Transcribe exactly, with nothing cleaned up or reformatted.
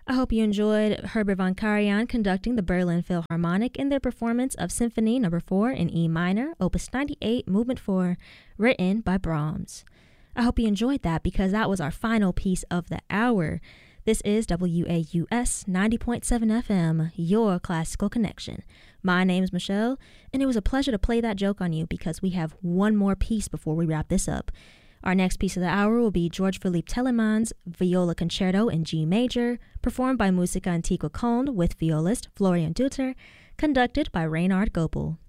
I hope you enjoyed Herbert von Karajan conducting the Berlin Philharmonic in their performance of Symphony Number four in E minor, Opus ninety-eight, Movement four, written by Brahms. I hope you enjoyed that because that was our final piece of the hour. This is W A U S ninety point seven F M, your classical connection. My name is Michelle, and it was a pleasure to play that joke on you because we have one more piece before we wrap this up. Our next piece of the hour will be George Philippe Telemann's Viola Concerto in G major, performed by Musica Antiqua Köln with violist Florian Dutter, conducted by Reinhard Goebel.